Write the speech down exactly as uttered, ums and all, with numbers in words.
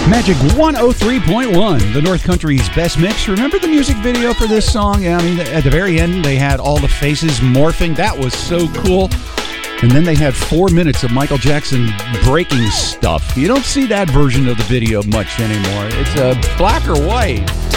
Magic one oh three point one, the North Country's best mix. Remember the music video for this song? Yeah, I mean, at the very end, they had all the faces morphing. That was so cool. And then they had four minutes of Michael Jackson breaking stuff. You don't see that version of the video much anymore. It's uh, black or white.